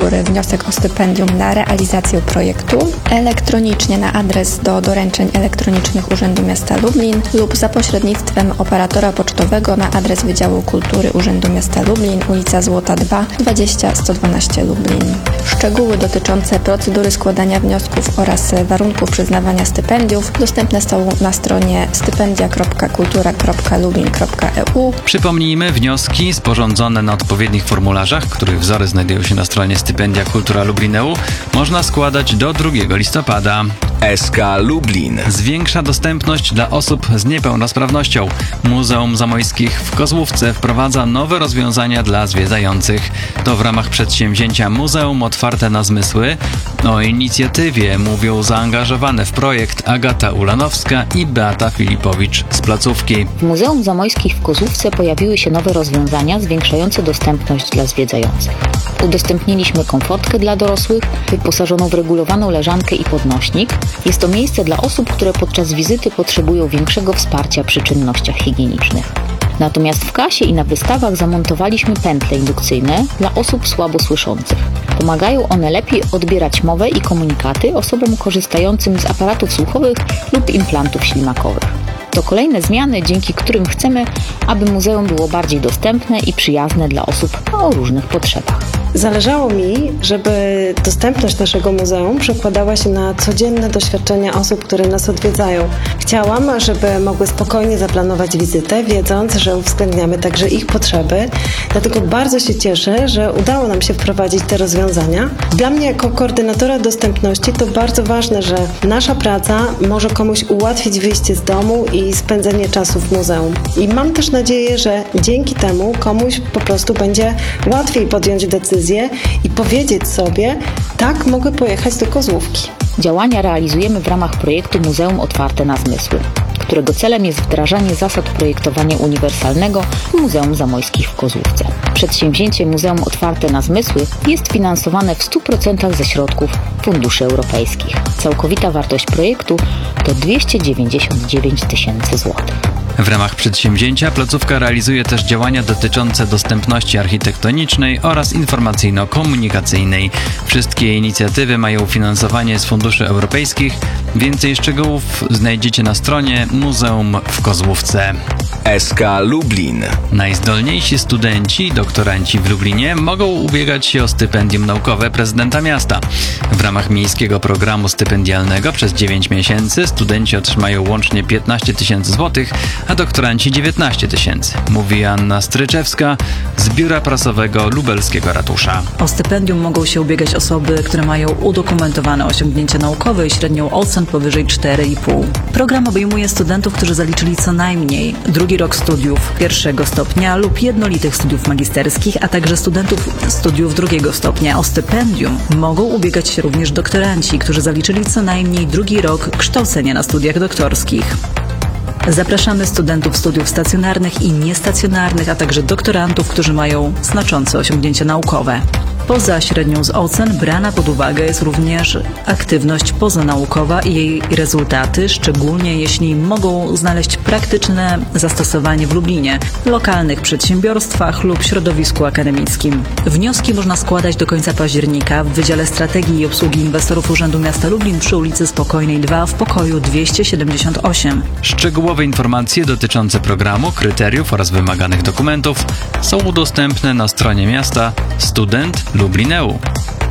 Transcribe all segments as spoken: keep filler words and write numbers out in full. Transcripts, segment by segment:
Kultury wniosek o stypendium na realizację projektu elektronicznie na adres do doręczeń elektronicznych Urzędu Miasta Lublin lub za pośrednictwem operatora pocztowego na adres Wydziału Kultury Urzędu Miasta Lublin, ulica Złota dwa, dwadzieścia sto dwanaście Lublin. Szczegóły dotyczące procedury składania wniosków oraz warunków przyznawania stypendiów dostępne są na stronie stypendia kropka kultura kropka lublin kropka e u. Przypomnijmy, wnioski sporządzone na odpowiednich formularzach, których wzory znajdują się na stronie Stypendia Kultura Lublineu, można składać do drugiego listopada. S K Lublin Zwiększa dostępność dla osób z niepełnosprawnością. Muzeum Zamojskich w Kozłówce wprowadza nowe rozwiązania dla zwiedzających. To w ramach przedsięwzięcia Muzeum Otwarte na Zmysły. O inicjatywie mówią zaangażowane w projekt Agata Ulanowska i Beata Filipowicz z placówki. W Muzeum Zamojskich w Kozłówce pojawiły się nowe rozwiązania zwiększające dostępność dla zwiedzających. Udostępniliśmy komfortkę dla dorosłych, wyposażoną w regulowaną leżankę i podnośnik. Jest to miejsce dla osób, które podczas wizyty potrzebują większego wsparcia przy czynnościach higienicznych. Natomiast w kasie i na wystawach zamontowaliśmy pętle indukcyjne dla osób słabo słyszących. Pomagają one lepiej odbierać mowę i komunikaty osobom korzystającym z aparatów słuchowych lub implantów ślimakowych. To kolejne zmiany, dzięki którym chcemy, aby muzeum było bardziej dostępne i przyjazne dla osób o różnych potrzebach. Zależało mi, żeby dostępność naszego muzeum przekładała się na codzienne doświadczenia osób, które nas odwiedzają. Chciałam, żeby mogły spokojnie zaplanować wizytę, wiedząc, że uwzględniamy także ich potrzeby. Dlatego bardzo się cieszę, że udało nam się wprowadzić te rozwiązania. Dla mnie jako koordynatora dostępności to bardzo ważne, że nasza praca może komuś ułatwić wyjście z domu i spędzenie czasu w muzeum. I mam też nadzieję, że dzięki temu komuś po prostu będzie łatwiej podjąć decyzję i powiedzieć sobie, tak, mogę pojechać do Kozłówki. Działania realizujemy w ramach projektu Muzeum Otwarte na Zmysły, którego celem jest wdrażanie zasad projektowania uniwersalnego w Muzeum Zamojskich w Kozłówce. Przedsięwzięcie Muzeum Otwarte na Zmysły jest finansowane w stu procentach ze środków funduszy europejskich. Całkowita wartość projektu to dwieście dziewięćdziesiąt dziewięć tysięcy złotych. W ramach przedsięwzięcia placówka realizuje też działania dotyczące dostępności architektonicznej oraz informacyjno-komunikacyjnej. Wszystkie inicjatywy mają finansowanie z funduszy europejskich. Więcej szczegółów znajdziecie na stronie Muzeum w Kozłówce. S K Lublin Najzdolniejsi studenci i doktoranci w Lublinie mogą ubiegać się o stypendium naukowe prezydenta miasta. W ramach miejskiego programu stypendialnego przez dziewięć miesięcy studenci otrzymają łącznie piętnaście tysięcy złotych, a doktoranci dziewiętnaście tysięcy, mówi Anna Stryczewska z Biura Prasowego Lubelskiego Ratusza. O stypendium mogą się ubiegać osoby, które mają udokumentowane osiągnięcia naukowe i średnią ocen powyżej cztery i pół. Program obejmuje studentów, którzy zaliczyli co najmniej drugi rok studiów pierwszego stopnia lub jednolitych studiów magisterskich, a także studentów studiów drugiego stopnia. O stypendium mogą ubiegać się również doktoranci, którzy zaliczyli co najmniej drugi rok kształcenia na studiach doktorskich. Zapraszamy studentów studiów stacjonarnych i niestacjonarnych, a także doktorantów, którzy mają znaczące osiągnięcia naukowe. Poza średnią z ocen brana pod uwagę jest również aktywność pozanaukowa i jej rezultaty, szczególnie jeśli mogą znaleźć praktyczne zastosowanie w Lublinie, lokalnych przedsiębiorstwach lub środowisku akademickim. Wnioski można składać do końca października w Wydziale Strategii i Obsługi Inwestorów Urzędu Miasta Lublin przy ulicy Spokojnej dwa w pokoju dwieście siedemdziesiąt osiem. Szczegółowe informacje dotyczące programu, kryteriów oraz wymaganych dokumentów są dostępne na stronie miasta Student Lublineu.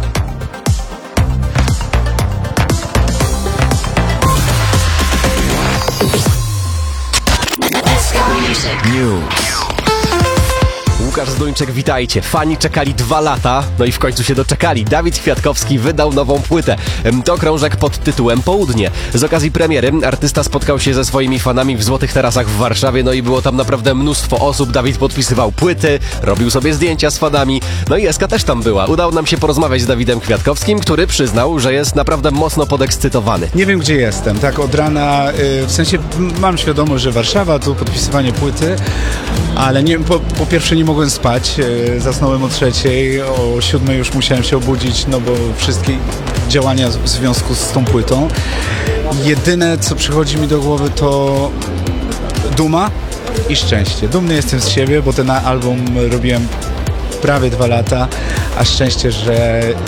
News. Łukasz Zduńczyk, witajcie. Fani czekali dwa lata, no i w końcu się doczekali. Dawid Kwiatkowski wydał nową płytę. To krążek pod tytułem Południe. Z okazji premiery artysta spotkał się ze swoimi fanami w Złotych Tarasach w Warszawie, no i było tam naprawdę mnóstwo osób. Dawid podpisywał płyty, robił sobie zdjęcia z fanami, no i Eska też tam była. Udało nam się porozmawiać z Dawidem Kwiatkowskim, który przyznał, że jest naprawdę mocno podekscytowany. Nie wiem, gdzie jestem, tak od rana, yy, w sensie mam świadomość, że Warszawa, tu podpisywanie płyty, ale nie, po, po pierwsze nie mogłem spać, yy, zasnąłem o trzeciej, o siódmej już musiałem się obudzić, no bo wszystkie działania w związku z tą płytą. Jedyne, co przychodzi mi do głowy, to duma i szczęście. Dumny jestem z siebie, bo ten album robiłem prawie dwa lata, a szczęście, że